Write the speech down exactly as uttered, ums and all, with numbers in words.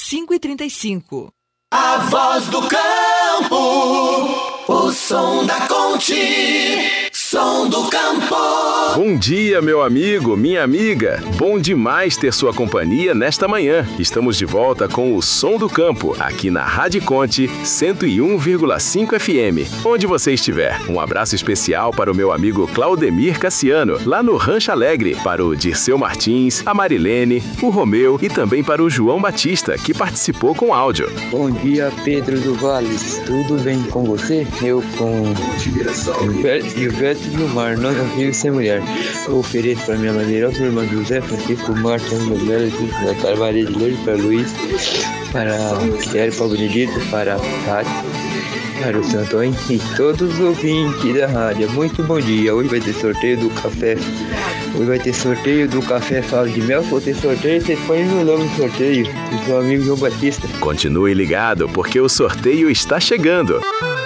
cinco e trinta e cinco. A voz do campo, o som da Conte, som do campo. Bom dia, meu amigo, minha amiga. Bom demais ter sua companhia nesta manhã. Estamos de volta com o Som do Campo, aqui na Rádio Conte cento e um vírgula cinco F M, onde você estiver. Um abraço especial para o meu amigo Claudemir Cassiano, lá no Rancho Alegre, para o Dirceu Martins, a Marilene, o Romeu e também para o João Batista, que participou com áudio. Bom dia, Pedro do Vale. Tudo bem com você? Eu com Gilberto Gilmar, não vivo sem mulher. Eu ofereço para minha madeirosa irmã José Francisco Marta, Bela, da Carvalho de Lourdes, para Luiz, para Quero, para o Benedito, para a Tati, para o Santônio e todos os ouvintes da rádio. Muito bom dia. Hoje vai ter sorteio do café. Hoje vai ter sorteio do café Favo de Mel. Se for ter sorteio, vocês põem meu nome no sorteio. Do seu amigo João Batista. Continue ligado, porque o sorteio está chegando.